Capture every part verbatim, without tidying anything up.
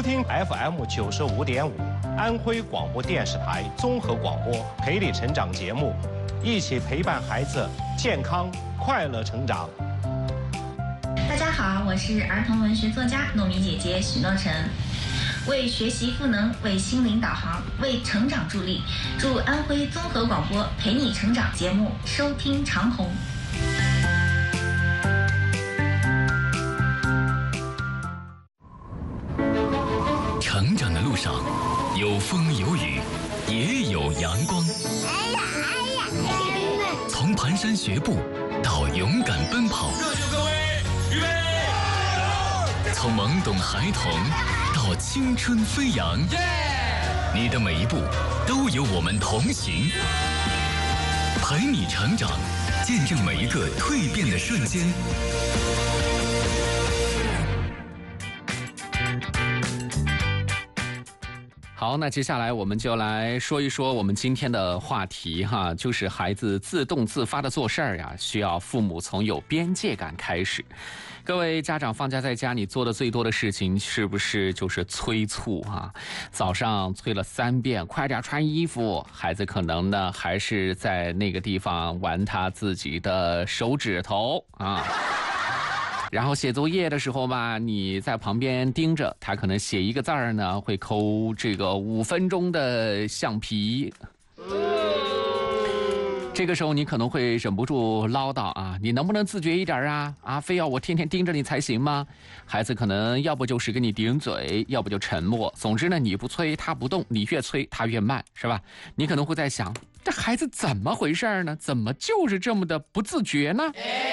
听 F M 九十五点五安徽广播电视台综合广播陪你成长节目，一起陪伴孩子健康快乐成长。 大家好，我是儿童文学作家糯米姐姐许诺晨，为学习赋能，为心灵导航，为成长助力。祝安徽综合广播陪你成长节目收听长虹。 成长的路上，有风有雨，也有阳光。 哎呀哎呀哎呀！ 从蹒跚学步到勇敢奔跑， 热血各位，预备！ 从懵懂孩童到青春飞扬，你的每一步都有我们同行，陪你成长，见证每一个蜕变的瞬间。 好，那接下来我们就来说一说我们今天的话题哈，就是孩子自动自发的做事儿呀，需要父母从有边界感开始。各位家长放假在家，你做的最多的事情是不是就是催促啊？早上催了三遍，快点穿衣服，孩子可能呢还是在那个地方玩他自己的手指头啊。然后写作业的时候吧，你在旁边盯着他，可能写一个字儿呢，会抠这个五分钟的橡皮。这个时候你可能会忍不住唠叨啊，你能不能自觉一点啊？啊，非要我天天盯着你才行吗？孩子可能要不就是跟你顶嘴，要不就沉默。总之呢，你不催他不动，你越催他越慢，是吧？你可能会在想，这孩子怎么回事呢？怎么就是这么的不自觉呢？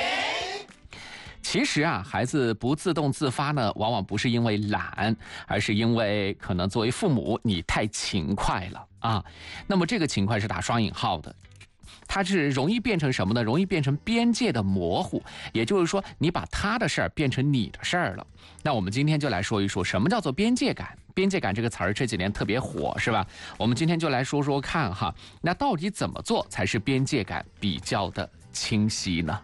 其实啊，孩子不自动自发呢，往往不是因为懒，而是因为可能作为父母你太勤快了啊。那么这个勤快是打双引号的，它是容易变成什么呢？容易变成边界的模糊，也就是说，你把他的事儿变成你的事儿了。那我们今天就来说一说什么叫做边界感。边界感这个词儿这几年特别火，是吧？我们今天就来说说看哈，那到底怎么做才是边界感比较的清晰呢？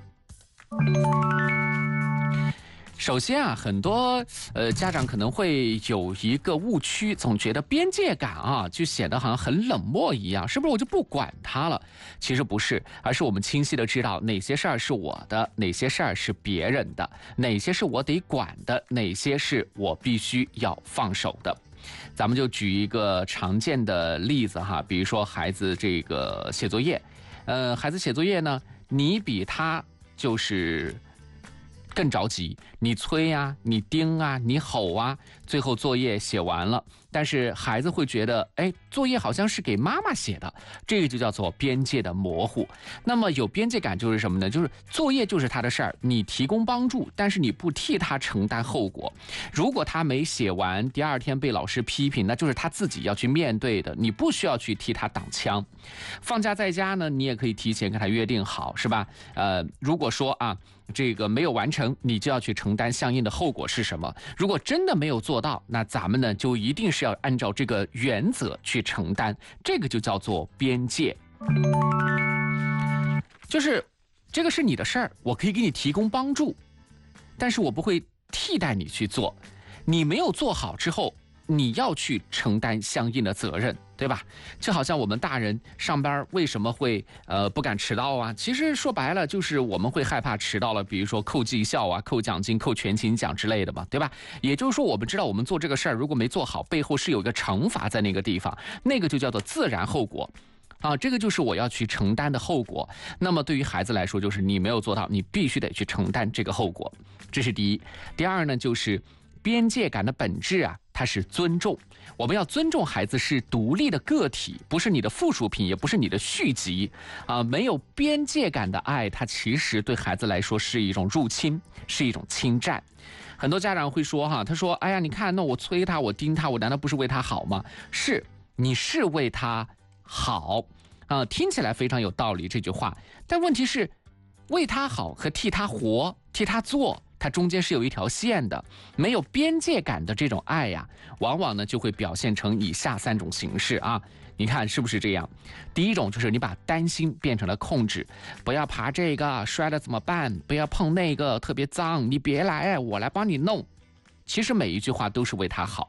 首先啊，很多呃家长可能会有一个误区，总觉得边界感啊就显得好像很冷漠一样，是不是我就不管他了？其实不是，而是我们清晰的知道哪些事儿是我的，哪些事儿是别人的，哪些是我得管的，哪些是我必须要放手的。咱们就举一个常见的例子哈，比如说孩子这个写作业，呃，孩子写作业呢，你比他就是更着急，你催啊，你盯啊，你吼啊，最后作业写完了，但是孩子会觉得，哎，作业好像是给妈妈写的，这个就叫做边界的模糊。那么有边界感就是什么呢？就是作业就是他的事儿，你提供帮助，但是你不替他承担后果。如果他没写完，第二天被老师批评，那就是他自己要去面对的，你不需要去替他挡枪。放假在家呢，你也可以提前跟他约定好，是吧？呃，如果说啊，这个没有完成，你就要去承担相应的后果是什么？如果真的没有做到，那咱们呢就一定是要按照这个原则去承担，这个就叫做边界。就是这个是你的事儿，我可以给你提供帮助，但是我不会替代你去做。你没有做好之后，你要去承担相应的责任，对吧？就好像我们大人上班为什么会呃不敢迟到啊？其实说白了就是我们会害怕迟到了，比如说扣绩效啊、扣奖金、扣全勤奖之类的嘛，对吧？也就是说我们知道我们做这个事儿如果没做好，背后是有一个惩罚在那个地方，那个就叫做自然后果。啊，这个就是我要去承担的后果。那么对于孩子来说，就是你没有做到，你必须得去承担这个后果。这是第一。第二呢，就是边界感的本质啊，它是尊重。我们要尊重孩子是独立的个体，不是你的附属品，也不是你的续集啊。没有边界感的爱，它其实对孩子来说是一种入侵，是一种侵占。很多家长会说哈，他说：“哎呀，你看，那我催他，我盯他，我难道不是为他好吗？”是，你是为他好啊，听起来非常有道理这句话。但问题是，为他好和替他活、替他做，它中间是有一条线的。没有边界感的这种爱呀，往往呢就会表现成以下三种形式啊。你看是不是这样？第一种就是你把担心变成了控制，不要爬这个，摔了怎么办？不要碰那个，特别脏，你别来，我来帮你弄。其实每一句话都是为他好，